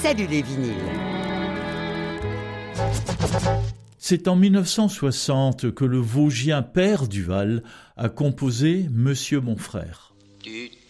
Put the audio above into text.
Salut les vinyles. C'est en 1960 que le Vosgien Père Duval a composé Monsieur mon frère. Tu